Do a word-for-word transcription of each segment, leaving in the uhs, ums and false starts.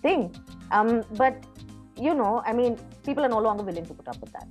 thing. Um, but, you know, I mean, people are no longer willing to put up with that.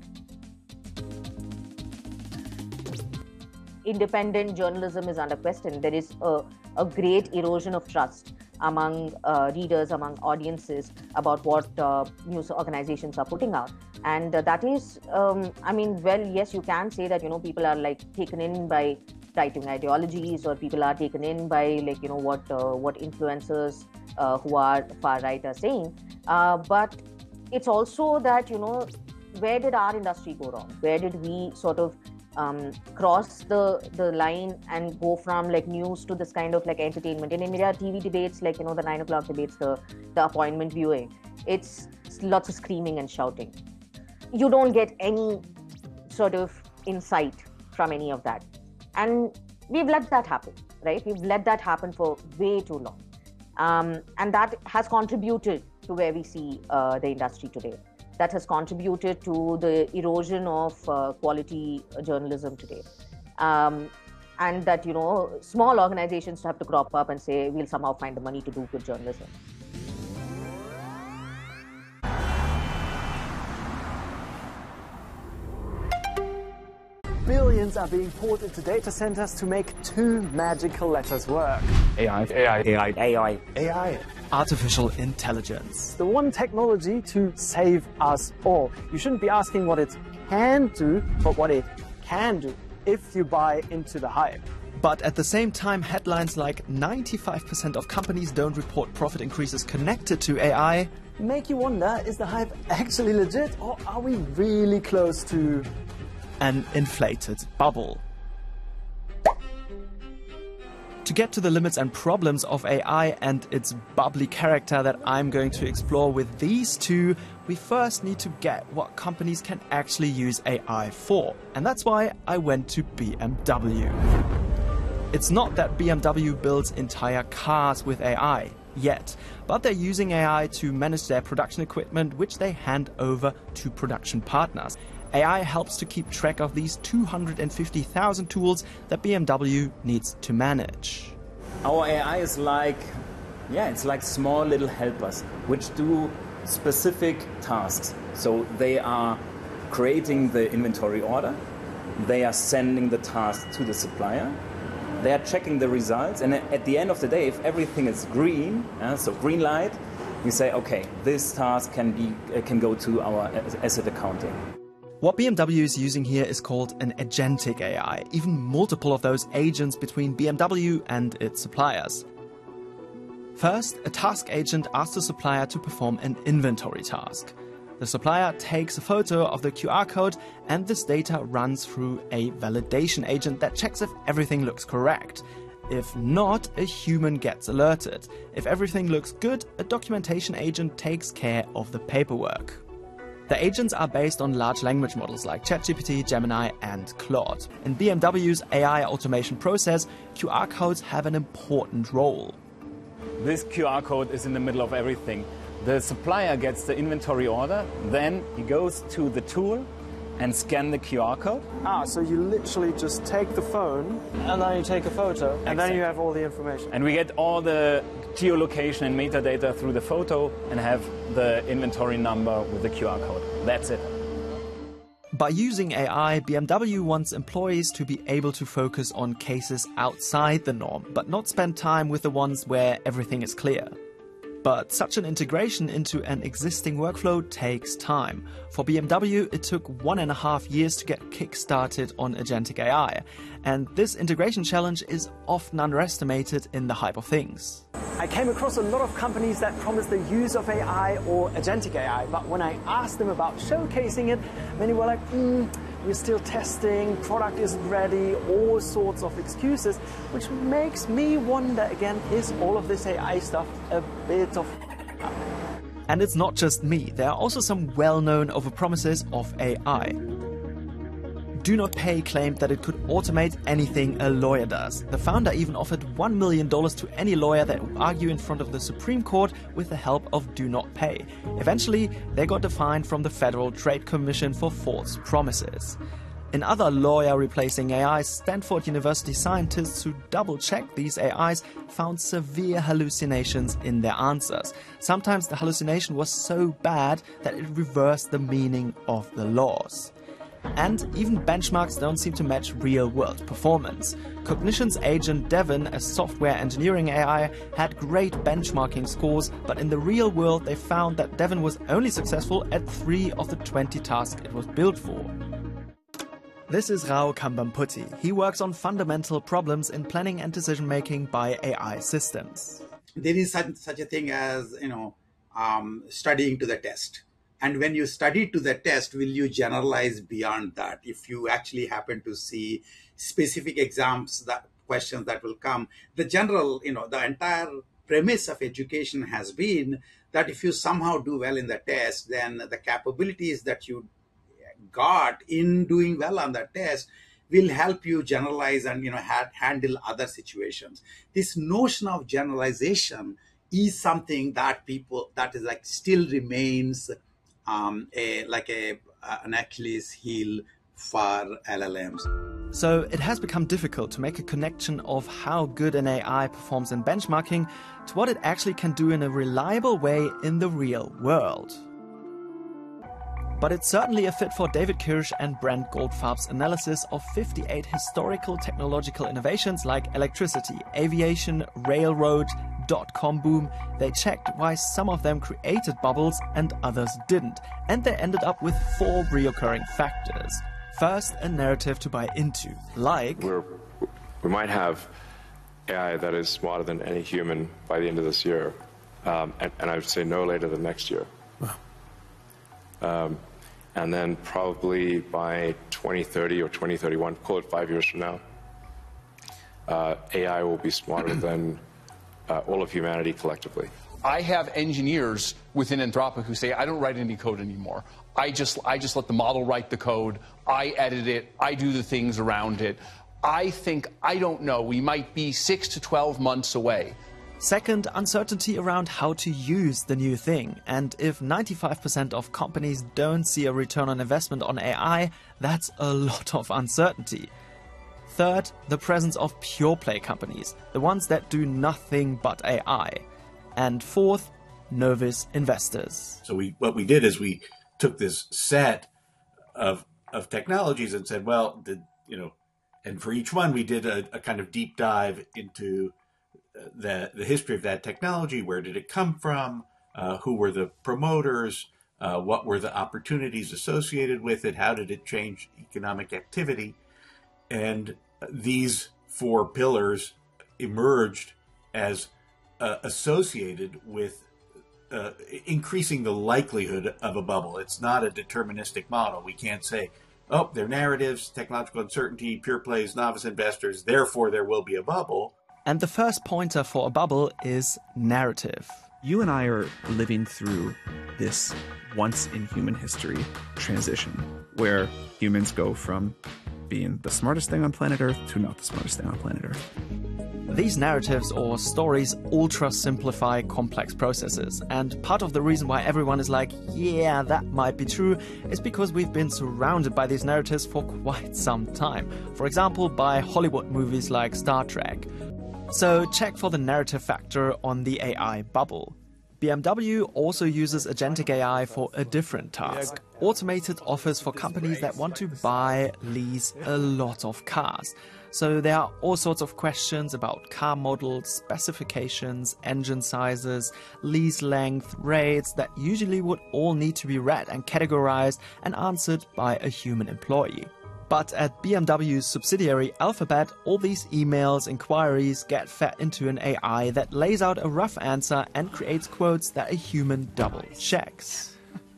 Independent journalism is under question. There is a, a great erosion of trust among uh, readers, among audiences about what uh, news organizations are putting out. And uh, that is, um, I mean, well, yes, you can say that, you know, people are like taken in by right-wing ideologies, or people are taken in by, like, you know, what uh, what influencers uh, who are far-right are saying. Uh, but it's also that, you know, where did our industry go wrong? Where did we sort of um, cross the, the line and go from like news to this kind of like entertainment? In India, T V debates, like, you know, the nine o'clock debates, the, the appointment viewing, it's lots of screaming and shouting. You don't get any sort of insight from any of that. And we've let that happen, right? We've let that happen for way too long. Um, and that has contributed to where we see uh, the industry today. That has contributed to the erosion of uh, quality journalism today. Um, and that, you know, small organizations have to crop up and say, we'll somehow find the money to do good journalism. Billions are being poured into data centers to make two magical letters work. A I. A I. A I. A I. A I. Artificial intelligence. The one technology to save us all. You shouldn't be asking what it can do, but what it can do, if you buy into the hype. But at the same time, headlines like ninety-five percent of companies don't report profit increases connected to A I make you wonder, is the hype actually legit, or are we really close to an inflated bubble? To get to the limits and problems of A I and its bubbly character that I'm going to explore with these two, we first need to get what companies can actually use A I for. And that's why I went to B M W. It's not that B M W builds entire cars with A I yet, but they're using A I to manage their production equipment, which they hand over to production partners. A I helps to keep track of these two hundred fifty thousand tools that B M W needs to manage. Our A I is like, yeah, it's like small little helpers which do specific tasks. So they are creating the inventory order, they are sending the task to the supplier, they are checking the results, and at the end of the day, if everything is green, uh, so green light, we say, okay, this task can be uh, can go to our asset accounting. What B M W is using here is called an agentic A I, even multiple of those agents between B M W and its suppliers. First, a task agent asks the supplier to perform an inventory task. The supplier takes a photo of the Q R code, and this data runs through a validation agent that checks if everything looks correct. If not, a human gets alerted. If everything looks good, a documentation agent takes care of the paperwork. The agents are based on large language models like ChatGPT, Gemini, and Claude. In B M W's A I automation process, Q R codes have an important role. This Q R code is in the middle of everything. The supplier gets the inventory order, then he goes to the tool and scan the Q R code. Ah, so you literally just take the phone and then you take a photo, and Exactly. then you have all the information. And we get all the geolocation and metadata through the photo and have the inventory number with the Q R code. That's it. By using A I, B M W wants employees to be able to focus on cases outside the norm, but not spend time with the ones where everything is clear. But such an integration into an existing workflow takes time. For B M W, it took one and a half years to get kick-started on agentic A I. And this integration challenge is often underestimated in the hype of things. I came across a lot of companies that promise the use of A I or agentic A I, but when I asked them about showcasing it, many were like, mm, we're still testing, product isn't ready, all sorts of excuses, which makes me wonder again, is all of this A I stuff a bit of... And it's not just me, there are also some well-known overpromises of A I. Do Not Pay claimed that it could automate anything a lawyer does. The founder even offered one million dollars to any lawyer that would argue in front of the Supreme Court with the help of Do Not Pay. Eventually, they got a fine from the Federal Trade Commission for false promises. In other lawyer-replacing A Is, Stanford University scientists who double-checked these A Is found severe hallucinations in their answers. Sometimes the hallucination was so bad that it reversed the meaning of the laws. And even benchmarks don't seem to match real-world performance. Cognition's agent Devin, a software engineering A I, had great benchmarking scores, but in the real world they found that Devin was only successful at three of the twenty tasks it was built for. This is Rao Kambamputti. He works on fundamental problems in planning and decision-making by A I systems. There is such, such a thing as, you know, um, studying to the test. And when you study to the test, will you generalize beyond that? If you actually happen to see specific exams, that questions that will come, the general, you know, the entire premise of education has been that if you somehow do well in the test, then the capabilities that you got in doing well on the test will help you generalize and, you know, ha- handle other situations. This notion of generalization is something that people, that is like still remains Um, a, like a, an Achilles heel for L L Ms. So it has become difficult to make a connection of how good an A I performs in benchmarking to what it actually can do in a reliable way in the real world. But it's certainly a fit for David Kirsch and Brent Goldfarb's analysis of fifty-eight historical technological innovations like electricity, aviation, railroad, dot-com boom. They checked why some of them created bubbles and others didn't, and they ended up with four reoccurring factors. First, a narrative to buy into, like... We're, we might have A I that is smarter than any human by the end of this year, um, and, and I would say no later than next year. Wow. Um, and then probably by twenty thirty or twenty thirty-one, call it five years from now, uh, A I will be smarter than uh, all of humanity collectively. I have engineers within Anthropic who say, I don't write any code anymore. I just, I just let the model write the code. I edit it. I do the things around it. I think, I don't know, we might be six to twelve months away. Second, uncertainty around how to use the new thing. And if ninety-five percent of companies don't see a return on investment on A I, that's a lot of uncertainty. Third, the presence of pure play companies, the ones that do nothing but A I. And fourth, novice investors. So we, what we did is we took this set of of technologies and said, well, the, you know, and for each one we did a, a kind of deep dive into the the history of that technology. Where did it come from? Uh, who were the promoters? Uh, what were the opportunities associated with it? How did it change economic activity? And these four pillars emerged as uh, associated with uh, increasing the likelihood of a bubble. It's not a deterministic model. We can't say, oh, they're narratives, technological uncertainty, pure plays, novice investors, therefore there will be a bubble. And the first pointer for a bubble is narrative. You and I are living through this once in human history transition where humans go from being the smartest thing on planet Earth to not the smartest thing on planet Earth. These narratives or stories ultra simplify complex processes, and part of the reason why everyone is like, yeah, that might be true, is because we've been surrounded by these narratives for quite some time. For example, by Hollywood movies like Star Trek. So check for the narrative factor on the A I bubble. B M W also uses agentic A I for a different task. Automated offers for companies that want to buy, lease a lot of cars. So there are all sorts of questions about car models, specifications, engine sizes, lease length, rates that usually would all need to be read and categorized and answered by a human employee. But at B M W's subsidiary Alphabet, all these emails, inquiries get fed into an A I that lays out a rough answer and creates quotes that a human double checks.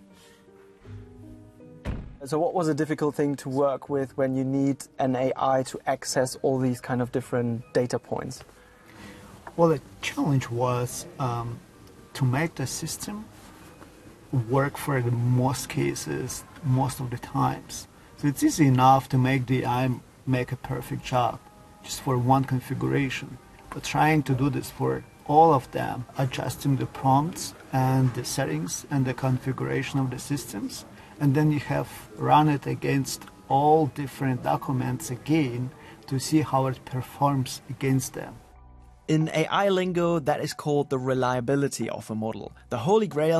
So what was a difficult thing to work with when you need an A I to access all these kind of different data points? Well, the challenge was um, to make the system work for the most cases, most of the times. So it's easy enough to make the A I make a perfect job just for one configuration. But trying to do this for all of them, adjusting the prompts and the settings and the configuration of the systems, and then you have run it against all different documents again to see how it performs against them. In A I lingo, that is called the reliability of a model, the holy grail